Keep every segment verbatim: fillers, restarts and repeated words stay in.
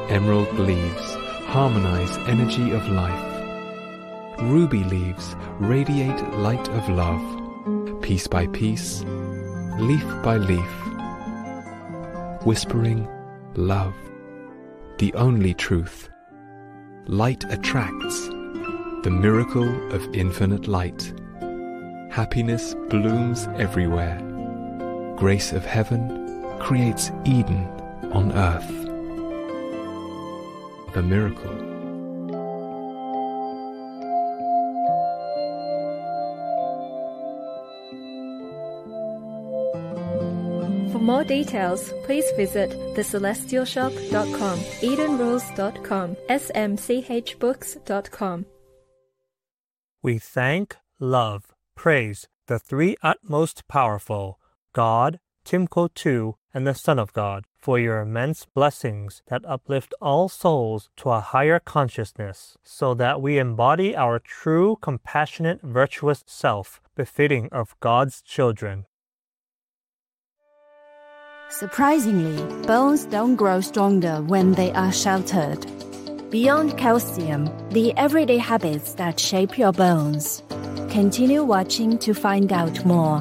Emerald leaves harmonize energy of life. Ruby leaves radiate light of love, piece by piece, leaf by leaf, whispering love, the only truth. Light attracts, the miracle of infinite light. Happiness blooms everywhere. Grace of heaven creates Eden on earth. The miracle. For more details, please visit the celestial shop dot com, eden rules dot com, s m c h books dot com. We thank, love, praise the three utmost powerful, God, Timko two, and the Son of God, for your immense blessings that uplift all souls to a higher consciousness, so that we embody our true, compassionate, virtuous self, befitting of God's children. Surprisingly, bones don't grow stronger when they are sheltered. Beyond calcium, the everyday habits that shape your bones. Continue watching to find out more.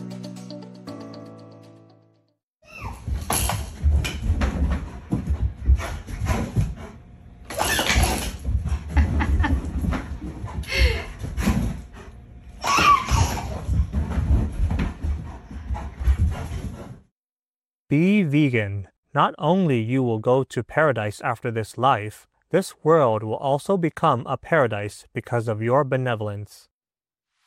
Be vegan. Not only you will go to paradise after this life, this world will also become a paradise because of your benevolence.